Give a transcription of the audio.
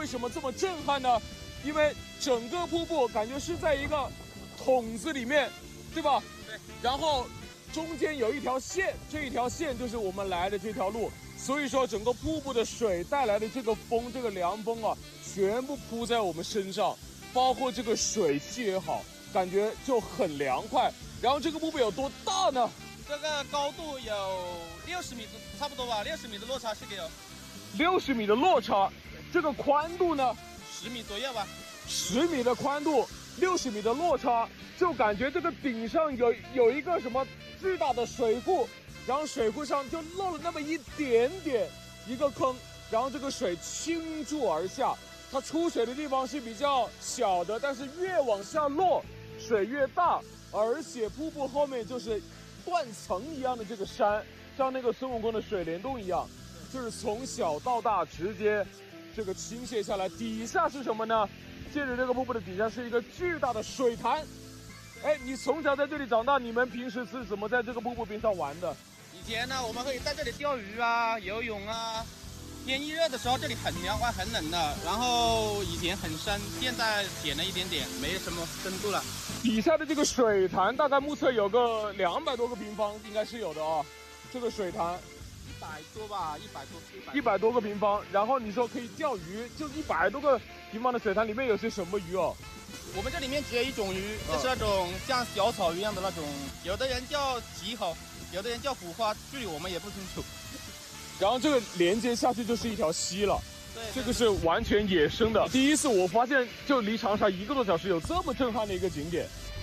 什么这么震撼呢？因为整个瀑布感觉是在一个桶子里面，对吧？ 对。 然后中间有一条线，这一条线就是我们来的这条路。所以说，整个瀑布的水带来的这个风，这个凉风啊，全部扑在我们身上，包括这个水汽也好，感觉就很凉快。然后这个瀑布有多大呢？ 这个高度有60米，差不多吧，60米的落差是有。 60米的落差，这个宽度呢 ？10米左右吧。 10米的宽度，60米的落差，就感觉这个顶上有一个什么巨大的水库。然后水库上就漏了那么一点点一个坑，然后这个水倾注而下，它出水的地方是比较小的，但是越往下落，水越大，而且瀑布后面就是断层一样的这个山，像那个孙悟空的水帘洞一样，就是从小到大直接这个倾泻下来。底下是什么呢？借着这个瀑布的底下是一个巨大的水潭。哎，你从小在这里长大，你们平时是怎么在这个瀑布边上玩的？ 以前呢，我们可以在这里钓鱼啊、游泳啊。天一热的时候，这里很凉快、很冷的。然后以前很深，现在浅了一点点，没什么深度了。 底下的这个水潭大概目测有个200多个平方，应该是有的啊。这个水潭 100多吧 ，100多个平方。然后你说可以钓鱼，就100多个平方的水潭里面有些什么鱼哦？ 我们这里面只有一种鱼，就是那种像小草鱼一样的那种，有的人叫棘口。有的人叫腐花，具体我们也不清楚。 然后这个连接下去就是一条溪了， 对， 这个是完全野生的。第一次我发现，就离长沙1个多小时有这么震撼的一个景点。